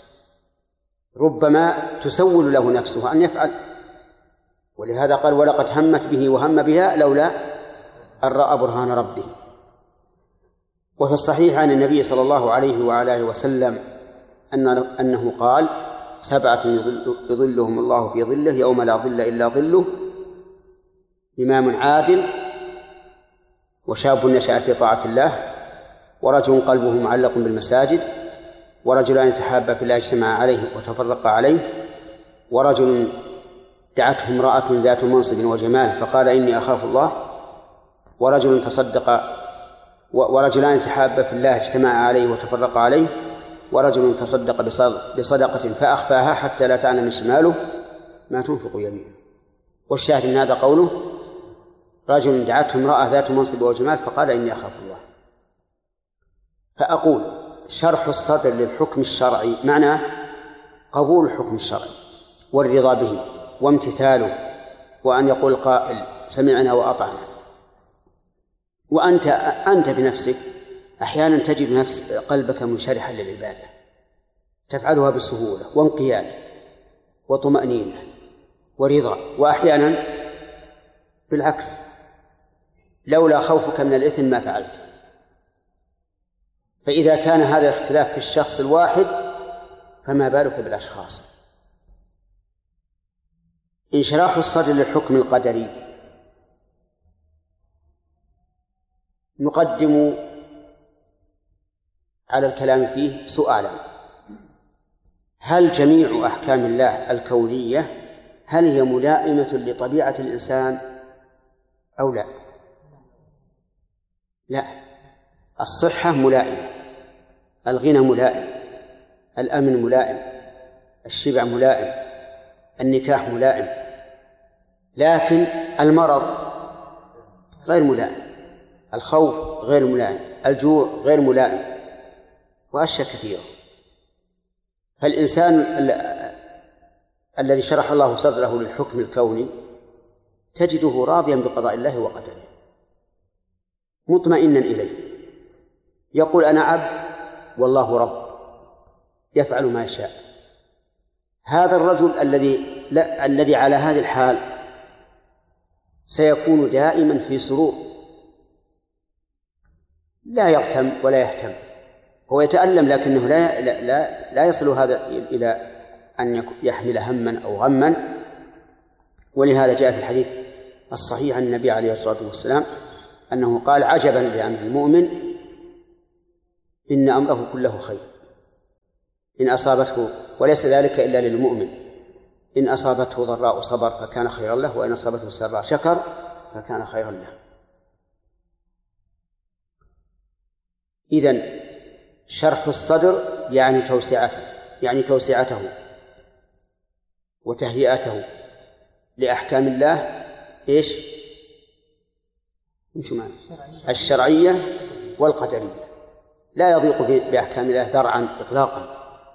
S1: ربما تسول له نفسه أن يفعل. ولهذا قال: ولقد همت به وهم بها لولا أن رأى برهان ربه. وفي الصحيح عن النبي صلى الله عليه وعلى آله وسلم أنه قال: سبعة يظلهم الله في ظله يوم لا ظل إلا ظله: إمام عادل، وشاب نشأ في طاعة الله، ورجل قلبه معلق بالمساجد، ورجلان يتحابا في الله اجتمعا عليه وتفرقا عليه، ورجل دعته امرأة ذات منصب وجمال فقال: إني أخاف الله، ورجل تصدق ورجلان يتحابا في الله اجتمعا عليه وتفرقا عليه، ورجل تصدق بصدقة فأخفاها حتى لا تعلم شماله ما تنفق يمينه. والشاهد من هذا قوله: رجل دعته امرأة ذات منصب وجمال فقال: إني أخاف الله. فأقول: شرح الصدر للحكم الشرعي معناه قبول الحكم الشرعي والرضا به وامتثاله، وأن يقول قائل: سمعنا وأطعنا. وأنت أنت بنفسك أحيانا تجد نفس قلبك منشرحا للعبادة، تفعلها بسهولة وانقياد وطمأنينة ورضا، وأحيانا بالعكس، لولا خوفك من الإثم ما فعلت. فإذا كان هذا الاختلاف في الشخص الواحد فما بالك بالأشخاص. انشراح الصدر للحكم القدري نقدم على الكلام فيه سؤالا: هل جميع أحكام الله الكونية هل هي ملائمة لطبيعة الإنسان أو لا؟ لا. الصحة ملائمة، الغنى ملائم، الأمن ملائم، الشبع ملائم، النكاح ملائم، لكن المرض غير ملائم، الخوف غير ملائم، الجوع غير ملائم، وأشياء كثيرة. فالإنسان الذي شرح الله صدره للحكم الكوني تجده راضيا بقضاء الله وقدره، مطمئنا إليه، يقول: أنا عبد والله رب، يفعل ما يشاء. هذا الرجل الذي لا الذي على هذه الحال سيكون دائما في سرور، لا يغتم ولا يهتم، هو يتألم لكنه لا لا لا, لا يصل هذا إلى أن يحمل هما أو غما. ولهذا جاء في الحديث الصحيح عن النبي عليه الصلاة والسلام أنه قال: عجبا لأمر المؤمن إن أمره كله خير إن أصابته، وليس ذلك إلا للمؤمن، إن أصابته ضراء صبر فكان خيرا له، وإن أصابته سراء شكر فكان خيرا له. إذن شرح الصدر يعني توسعته، يعني توسعته وتهيئته لأحكام الله إيش؟ الشرعية والقدرية، لا يضيق بأحكام الله ذرعا إطلاقا.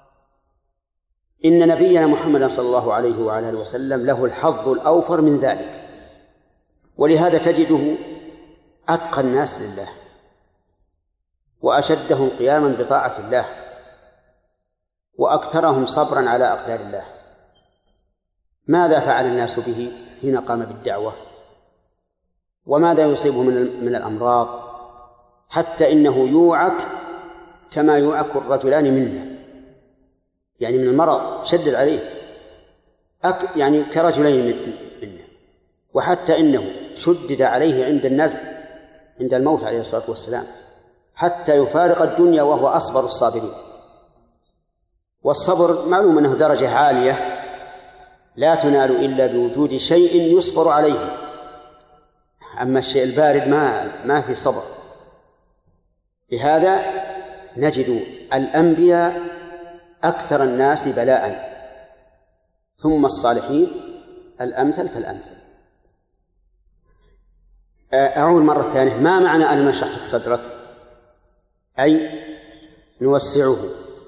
S1: إن نبينا محمد صلى الله عليه وعلى آله وسلم له الحظ الأوفر من ذلك، ولهذا تجده أتقى الناس لله وأشدهم قياما بطاعة الله وأكثرهم صبرا على أقدار الله. ماذا فعل الناس به حين قام بالدعوة؟ وماذا يصيبه من الأمراض؟ حتى إنه يوعك كما يوعك الرجلان منا، يعني من المرض شدد عليه أك يعني كرجلين منا. وحتى إنه شدد عليه عند النزع، عند الموت عليه الصلاة والسلام، حتى يفارق الدنيا وهو أصبر الصابرين. والصبر معلوم أنه درجة عالية لا تنال إلا بوجود شيء يصبر عليه، أما الشيء البارد ما ما في صبر. لهذا نجد الأنبياء أكثر الناس بلاء، ثم الصالحين الأمثل فالأمثل. أعود مرة ثانية، ما معنى أن نشرح لك صدرك؟ أي نوسعه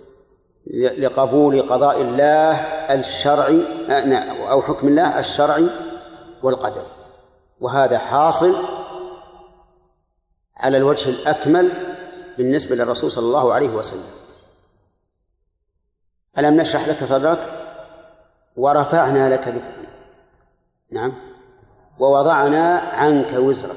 S1: لقبول قضاء الله الشرعي أو حكم الله الشرعي والقدر، وهذا حاصل على الوجه الأكمل بالنسبة للرسول صلى الله عليه وسلم. ألم نشرح لك صدرك ورفعنا لك ذكرك، نعم، ووضعنا عنك وزرك.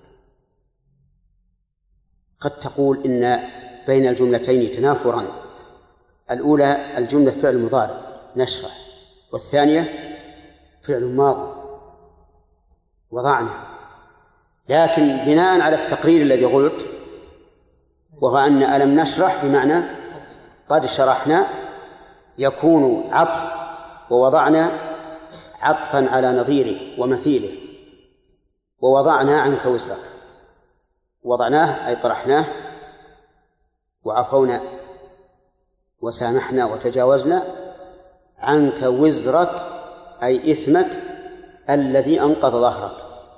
S1: قد تقول إن بين الجملتين تنافرا، الأولى الجملة فعل مضارع نشرح، والثانية فعل ماضي وضعنا، لكن بناء على التقرير الذي قلت وهو أن ألم نشرح بمعنى قد شرحنا يكون عطف، ووضعنا عطفا على نظيره ومثيله. ووضعنا عنك وزرك، وضعناه أي طرحناه، وعفونا وسامحنا وتجاوزنا عنك وزرك أي إثمك الذي أنقض ظهرك،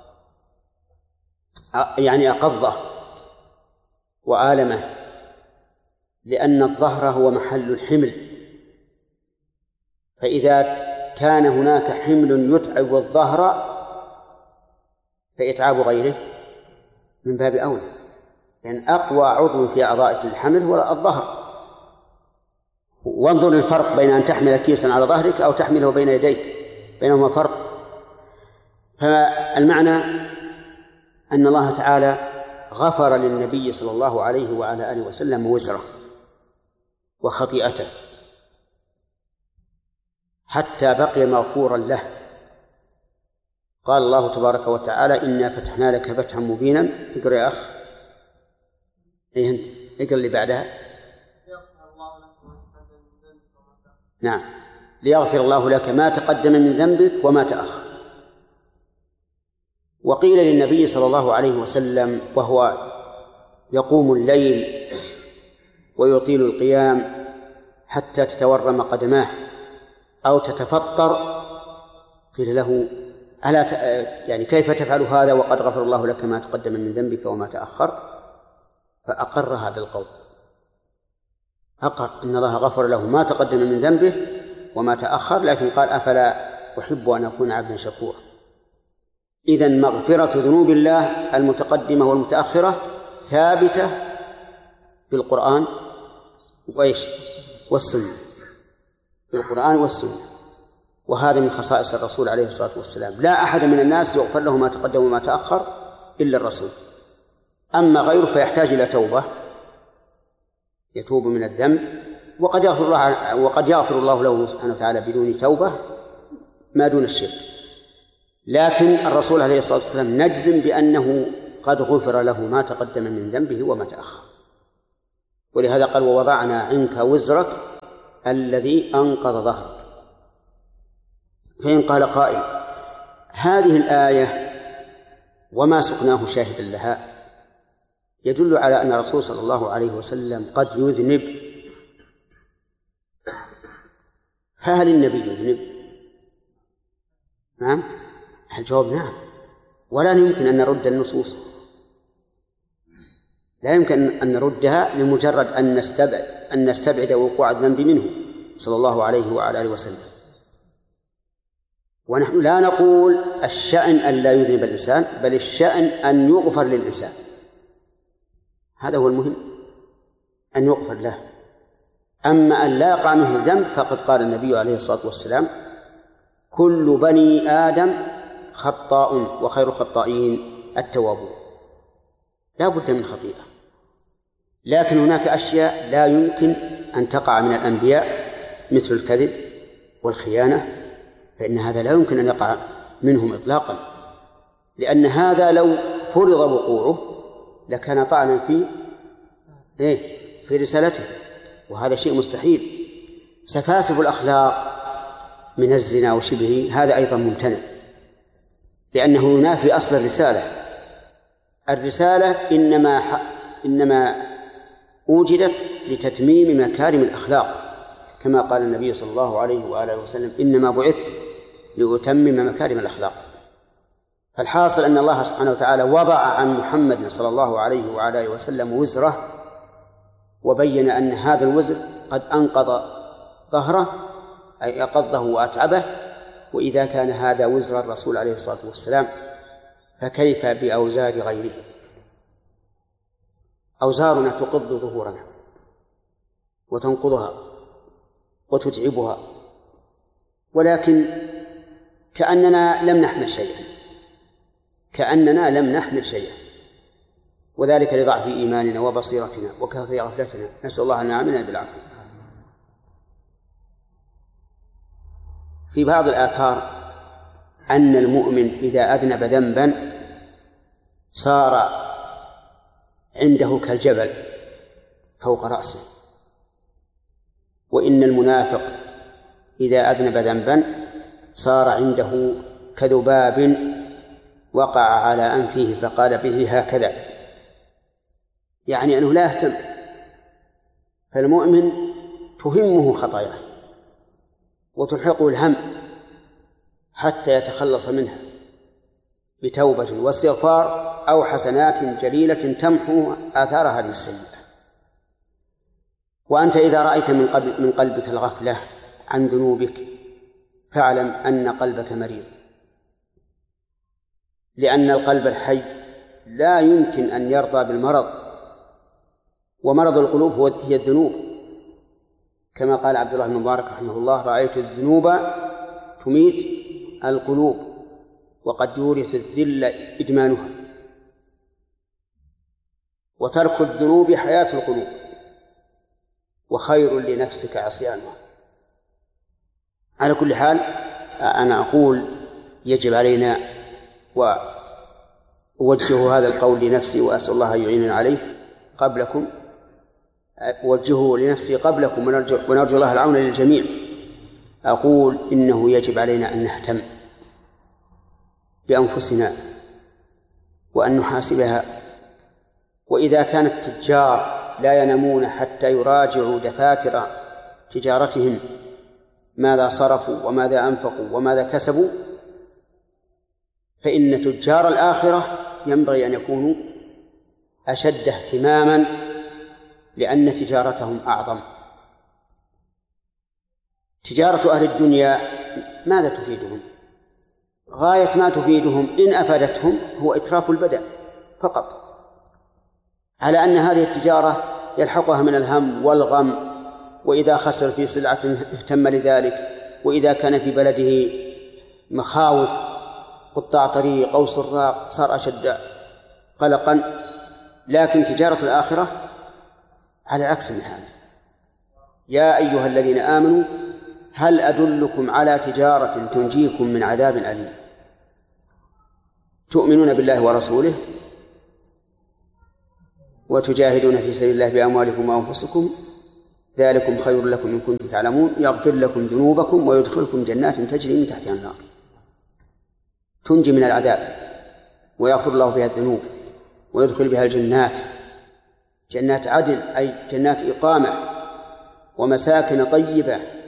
S1: يعني أقضه وآلمه، لأن الظهر هو محل الحمل، فإذا كان هناك حمل يتعب الظهر فإتعاب غيره من باب أولى، لأن أقوى عضو في أعضاء الحمل هو الظهر. وانظر الفرق بين أن تحمل كيسا على ظهرك أو تحمله بين يديك، بينهما فرق. فالمعنى أن الله تعالى غفر للنبي صلى الله عليه وعلى آله وسلم وزره وخطيئته حتى بقي مغفورا له. قال الله تبارك وتعالى: إنا فتحنا لك فتحا مبينا. اقرأ يا أخ. إيه أنت اقرأ اللي بعدها. نعم، ليغفر الله لك ما تقدم من ذنبك وما تأخر. وقيل للنبي صلى الله عليه وسلم وهو يقوم الليل ويطيل القيام حتى تتورم قدماه أو تتفطر، قيل له: ألا ت... يعني كيف تفعل هذا وقد غفر الله لك ما تقدم من ذنبك وما تأخر؟ فأقر هذا القول، أقر إن الله غفر له ما تقدم من ذنبه وما تأخر، لكن قال: أفلا أحب أن أكون عبدا شكورا. إذن مغفرة ذنوب الله المتقدمة والمتأخرة ثابتة بالقرآن وإيش والسنة، بالقرآن والسنة. وهذا من خصائص الرسول عليه الصلاة والسلام، لا أحد من الناس يغفر له ما تقدم وما تأخر إلا الرسول. أما غيره فيحتاج إلى توبة، يتوب من الذنب، وقد يغفر الله وقد يغفر الله له سبحانه وتعالى بدون توبة ما دون الشرك. لكن الرسول عليه الصلاة والسلام نجزم بأنه قد غفر له ما تقدم من ذنبه وما تأخر. ولهذا قال ووضعنا عنك وزرك الذي أنقض ظهرك. فإن قال قائل هذه الآية وما سقناه شاهدا لها يدل على أن الرسول صلى الله عليه وسلم قد يذنب، فهل النبي يذنب؟ نعم، الجواب نعم، ولا يمكن أن نرد النصوص، لا يمكن أن نردها لمجرد أن نستبعد أن نستبعد وقوع الذنب منه صلى الله عليه وعلى آله وسلم. ونحن لا نقول الشأن أن لا يذنب الإنسان، بل الشأن أن يغفر للإنسان، هذا هو المهم، أن يغفر له. أما أن لا يقع منه الذنب فقد قال النبي عليه الصلاة والسلام كل بني آدم خطاء وخير الخطائين التوابون، لا بد من خطيئة، لكن هناك أشياء لا يمكن أن تقع من الأنبياء مثل الكذب والخيانة، فإن هذا لا يمكن أن يقع منهم إطلاقا، لأن هذا لو فرض وقوعه لكان طعنا في إيه؟ في رسالته، وهذا شيء مستحيل. سفاسف الأخلاق من الزنا وشبهه هذا أيضا ممتنع، لأنه ينافي أصل الرسالة. الرسالة إنما إنما وجدت لتتميم مكارم الأخلاق، كما قال النبي صلى الله عليه وآله وسلم إنما بعثت لأتمم مكارم الأخلاق. فالحاصل أن الله سبحانه وتعالى وضع عن محمد صلى الله عليه وعلى آله وسلم وزره، وبين أن هذا الوزر قد أنقض ظهره أي أقضه وأتعبه. وإذا كان هذا وزر الرسول عليه الصلاة والسلام فكيف بأوزار غيره؟ أوزارنا تقض ظهورنا وتنقضها وتتعبها، ولكن كأننا لم نحمل شيئا، كأننا لم نحمل شيئا، وذلك لضعف إيماننا وبصيرتنا وكثرة غفلتنا، نسأل الله أن يعاملنا بالعفو. في بعض الآثار أن المؤمن إذا أذنب ذنبا صار عنده كالجبل فوق رأسه، وإن المنافق إذا أذنب ذنبا صار عنده كذباب وقع على أنفه فقال به هكذا، يعني أنه لا يهتم. فالمؤمن تهمه خطاياه وتلحقه الهم حتى يتخلص منها بتوبة واستغفار أو حسنات جليلة تمحو آثار هذه السيئة. وأنت إذا رأيت من, قلب من قلبك الغفلة عن ذنوبك فاعلم أن قلبك مريض، لأن القلب الحي لا يمكن أن يرضى بالمرض، ومرض القلوب هو هي الذنوب، كما قال عبد الله بن مبارك رحمه الله رأيت الذنوب تميت القلوب وقد يورث الذل إدمانها. وترك الذنوب حياة القلوب، وخير لنفسك عصيانها. على كل حال أنا أقول يجب علينا، وأوجه هذا القول لنفسي وأسأل الله أن يعيننا عليه قبلكم، أوجهه لنفسي قبلكم ونرجو, ونرجو الله العون للجميع. أقول إنه يجب علينا أن نهتم بأنفسنا وأن نحاسبها. وإذا كان التجار لا ينامون حتى يراجعوا دفاتر تجارتهم ماذا صرفوا وماذا أنفقوا وماذا كسبوا، فإن تجار الآخرة ينبغي أن يكونوا أشد اهتماما، لأن تجارتهم أعظم. تجارة أهل الدنيا ماذا تفيدهم؟ غاية ما تفيدهم إن أفادتهم هو إتراف البدن فقط، على أن هذه التجارة يلحقها من الهم والغم، وإذا خسر في سلعة اهتم لذلك، وإذا كان في بلده مخاوف قطاع طريق أو سراق صار أشد قلقا. لكن تجارة الآخرة على عكس من هذا. يا أيها الذين آمنوا هل أدلكم على تجارة تنجيكم من عذاب أليم تؤمنون بالله ورسوله وتجاهدون في سبيل الله بأموالكم وأنفسكم ذلكم خير لكم إن كنتم تعلمون يغفر لكم ذنوبكم ويدخلكم جنات تجري من تحتها الأنهار تنجي من العذاب ويغفر الله بها الذنوب ويدخل بها الجنات جنات عدن أي جنات إقامة ومساكن طيبة